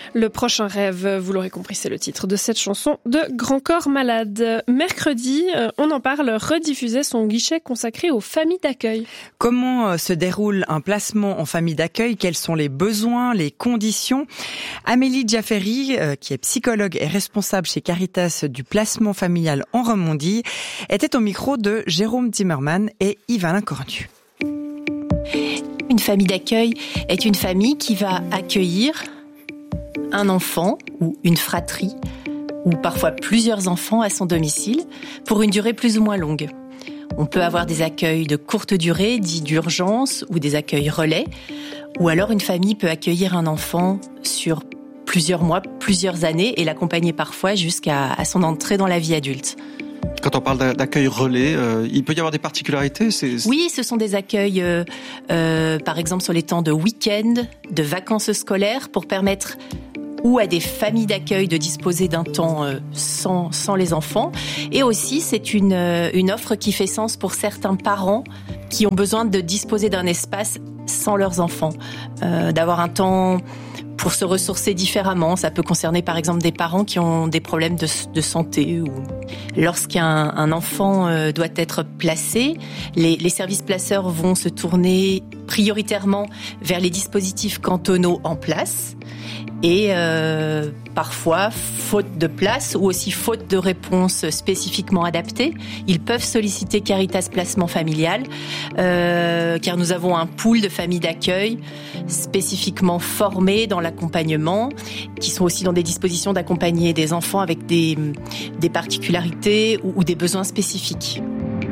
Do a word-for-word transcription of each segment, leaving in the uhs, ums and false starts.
Le prochain rêve, vous l'aurez compris, c'est le titre de cette chanson de Grand Corps Malade. Mercredi, On en parle rediffusait son guichet consacré aux familles d'accueil. Comment se déroule un placement en famille d'accueil? Quels sont les besoins, les conditions? Amélie Diaferi, qui est psychologue et responsable chez Caritas du placement familial en Romandie, était au micro de Jérôme Zimmermann et Yves-Alain Cornu. Une famille d'accueil est une famille qui va accueillir un enfant ou une fratrie ou parfois plusieurs enfants à son domicile pour une durée plus ou moins longue. On peut avoir des accueils de courte durée, dits d'urgence, ou des accueils relais, ou alors une famille peut accueillir un enfant sur plusieurs mois, plusieurs années et l'accompagner parfois jusqu'à à son entrée dans la vie adulte. Quand on parle d'accueil relais, euh, il peut y avoir des particularités? c'est... Oui, ce sont des accueils, euh, euh, par exemple, sur les temps de week-end, de vacances scolaires, pour permettre ou à des familles d'accueil de disposer d'un temps euh, sans, sans les enfants. Et aussi, c'est une, euh, une offre qui fait sens pour certains parents qui ont besoin de disposer d'un espace sans leurs enfants, euh, d'avoir un temps pour se ressourcer différemment. Ça peut concerner par exemple des parents qui ont des problèmes de, de santé. Ou lorsqu'un un enfant euh, doit être placé, les, les services placeurs vont se tourner prioritairement vers les dispositifs cantonaux en place. Et euh, parfois, faute de place ou aussi faute de réponse spécifiquement adaptée, ils peuvent solliciter Caritas Placement Familial, euh, car nous avons un pool de familles d'accueil spécifiquement formées dans l'accompagnement, qui sont aussi dans des dispositions d'accompagner des enfants avec des, des particularités ou, ou des besoins spécifiques.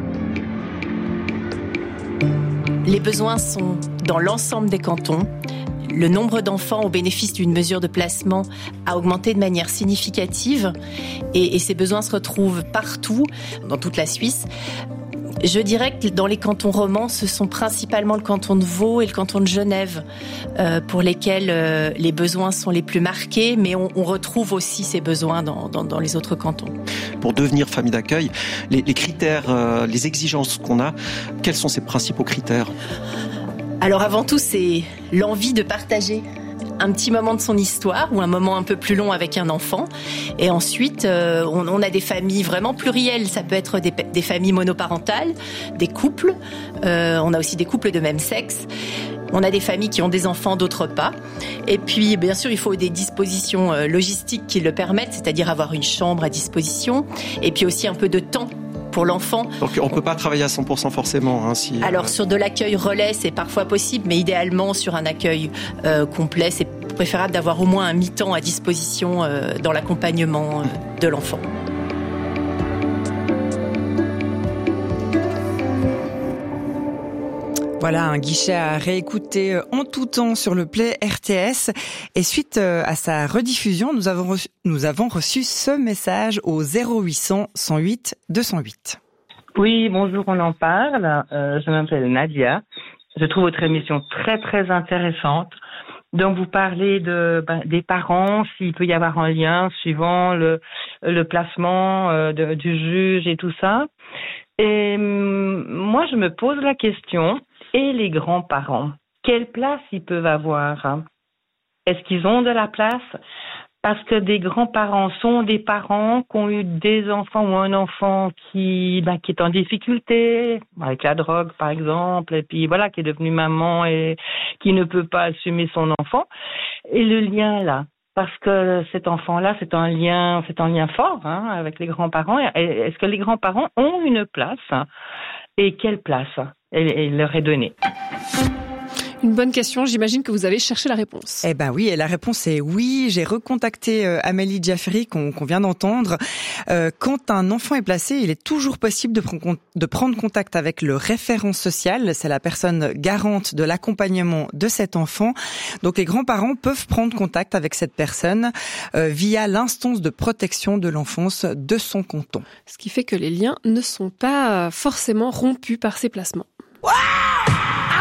Les besoins sont dans l'ensemble des cantons. Le nombre d'enfants au bénéfice d'une mesure de placement a augmenté de manière significative et, et ces besoins se retrouvent partout, dans toute la Suisse. Je dirais que dans les cantons romans, ce sont principalement le canton de Vaud et le canton de Genève euh, pour lesquels euh, les besoins sont les plus marqués, mais on, on retrouve aussi ces besoins dans, dans, dans les autres cantons. Pour devenir famille d'accueil, les, les critères, euh, les exigences qu'on a, quels sont ces principaux critères ? Alors avant tout, c'est l'envie de partager un petit moment de son histoire ou un moment un peu plus long avec un enfant. Et ensuite, euh, on, on a des familles vraiment plurielles. Ça peut être des, des familles monoparentales, des couples. Euh, on a aussi des couples de même sexe. On a des familles qui ont des enfants, d'autres pas. Et puis, bien sûr, il faut des dispositions logistiques qui le permettent, c'est-à-dire avoir une chambre à disposition. Et puis aussi un peu de temps pour l'enfant. Donc on ne peut pas travailler à cent pour cent forcément. Hein, si, Alors euh... sur de l'accueil relais, c'est parfois possible, mais idéalement sur un accueil euh, complet, c'est préférable d'avoir au moins un mi-temps à disposition euh, dans l'accompagnement euh, de l'enfant. Voilà, un guichet à réécouter en tout temps sur le Play R T S. Et suite à sa rediffusion, nous avons reçu, nous avons reçu ce message au zéro huit cents cent huit deux cent huit. Oui, bonjour, on en parle. Euh, je m'appelle Nadia. Je trouve votre émission très, très intéressante. Donc, vous parlez de ben, des parents, s'il peut y avoir un lien suivant le, le placement euh, de, du juge et tout ça. Et hum, moi, je me pose la question... Et les grands-parents, quelle place ils peuvent avoir? Est-ce qu'ils ont de la place? Parce que des grands-parents sont des parents qui ont eu des enfants ou un enfant qui, ben, qui est en difficulté, avec la drogue par exemple, et puis voilà, qui est devenu maman et qui ne peut pas assumer son enfant. Et le lien là, parce que cet enfant-là, c'est un lien, c'est un lien fort hein, avec les grands-parents. Est-ce que les grands-parents ont une place? Et quelle place elle, elle leur est donnée? Une bonne question, j'imagine que vous avez cherché la réponse. Eh ben oui, et la réponse est oui. J'ai recontacté euh, Amélie Diaferi qu'on, qu'on vient d'entendre. Euh, quand un enfant est placé, il est toujours possible de, prendre, de prendre contact avec le référent social. C'est la personne garante de l'accompagnement de cet enfant. Donc les grands-parents peuvent prendre contact avec cette personne euh, via l'instance de protection de l'enfance de son canton. Ce qui fait que les liens ne sont pas forcément rompus par ces placements. Ouah